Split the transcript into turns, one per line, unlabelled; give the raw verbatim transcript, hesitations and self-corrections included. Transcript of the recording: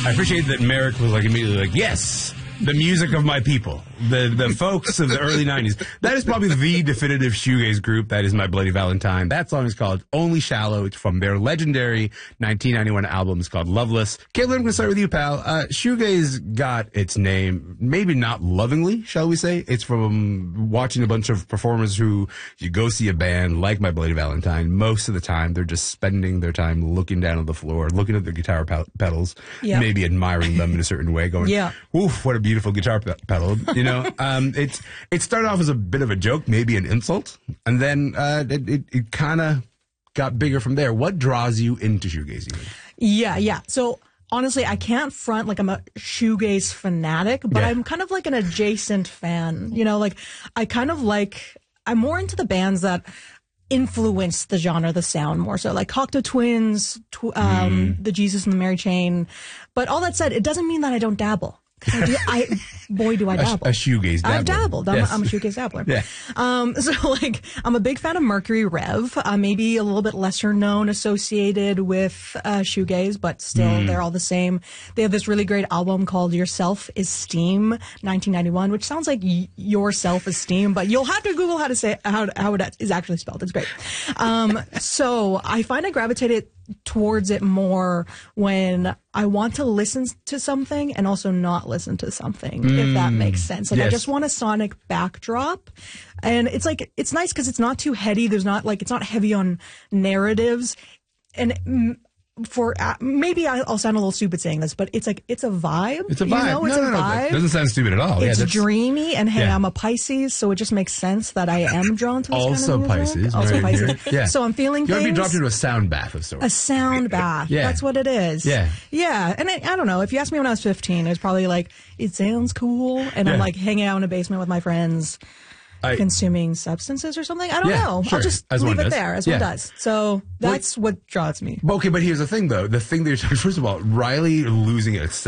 I appreciate that Merrick was like immediately like, yes, the music of my people, the the folks of the early nineties. That is probably the definitive shoegaze group. That is My Bloody Valentine. That song is called Only Shallow. It's from their legendary nineteen ninety-one album. It's called Loveless. Caitlin, I'm going to start with you, pal. Uh, shoegaze got its name, maybe not lovingly, shall we say. It's from watching a bunch of performers who you go see a band like My Bloody Valentine. Most of the time, they're just spending their time looking down on the floor, looking at the guitar pe- pedals, yep. maybe admiring them in a certain way, going, yeah. oof, what a beautiful guitar pe- pedal. You know, um, it's it started off as a bit of a joke, maybe an insult, and then uh, it, it, it kind of got bigger from there. What draws you into shoegaze? Even?
Yeah, yeah. So honestly, I can't front like I'm a shoegaze fanatic, but yeah. I'm kind of like an adjacent fan. You know, like I kind of like, I'm more into the bands that influence the genre, the sound more so, like Cocteau Twins, tw- um, mm. the Jesus and the Mary Chain. But all that said, it doesn't mean that I don't dabble. I do, I, boy, do I dabble.
A, a shoegaze dabbler.
I've dabbled. I'm, yes. a, I'm a shoegaze dabbler.
yeah.
Um, so, like, I'm a big fan of Mercury Rev. Uh, maybe a little bit lesser known associated with uh, shoegaze, but still, mm. they're all the same. They have this really great album called Your Self-Esteem, nineteen ninety-one, which sounds like y- your self-esteem, but you'll have to Google how to say how, how it is actually spelled. It's great. Um, so, I find I gravitated towards it more when I want to listen to something and also not listen to something, mm. if that makes sense. Like yes. I just want a sonic backdrop, and it's like, it's nice because it's not too heady. There's not like, it's not heavy on narratives, and mm, for uh, maybe I'll sound a little stupid saying this, but it's like, it's a vibe.
It's a vibe.
You know, it's
no, no,
a
no,
vibe.
It doesn't sound stupid at all.
It's
yeah,
dreamy, and hey,
yeah.
I'm a Pisces, so it just makes sense that I am drawn to this
also
kind of music.
Pisces.
Also
right
Pisces.
Here. Yeah.
So I'm feeling
You want
things.
to be dropped into a sound bath of sorts.
A sound bath.
yeah.
That's what it is.
Yeah.
Yeah. And it, I don't know. If you asked me when I was fifteen, it was probably like, it sounds cool. And yeah. I'm like hanging out in a basement with my friends. I, consuming substances or something. I don't
yeah,
know.
Sure.
I'll just
as
leave it
does.
there as
yeah.
one does. So that's well, what draws me.
Okay, but here's the thing, though. The thing that you're talking, first of all, Riley losing it